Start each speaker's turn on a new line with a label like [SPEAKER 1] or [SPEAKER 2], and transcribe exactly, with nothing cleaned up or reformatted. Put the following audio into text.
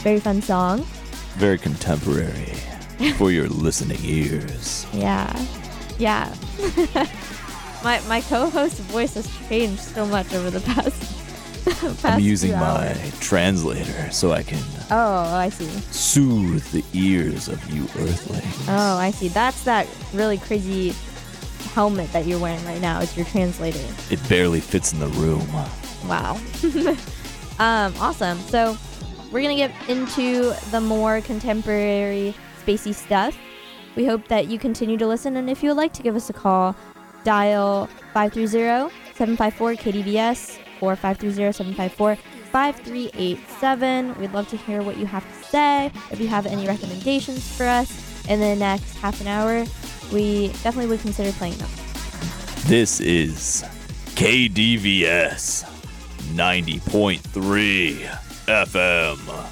[SPEAKER 1] Very fun song.
[SPEAKER 2] Very contemporary for your listening ears.
[SPEAKER 1] Yeah. Yeah. my my co-host's voice has changed so much over the past, past
[SPEAKER 2] I'm using
[SPEAKER 1] two
[SPEAKER 2] my
[SPEAKER 1] hours.
[SPEAKER 2] translator so I can
[SPEAKER 1] Oh, I see.
[SPEAKER 2] soothe the ears of you earthlings.
[SPEAKER 1] Oh, I see. That's that really crazy helmet that you're wearing right now. It's your translator.
[SPEAKER 2] It barely fits in the room.
[SPEAKER 1] Wow. um, awesome. So we're going to get into the more contemporary spacey stuff. We hope that you continue to listen. And if you would like to give us a call, dial five three zero, seven five four, K D V S or five three zero, seven five four, five three eight seven. We'd love to hear what you have to say. If you have any recommendations for us in the next half an hour, we definitely would consider playing them.
[SPEAKER 2] This is K D V S ninety point three F M.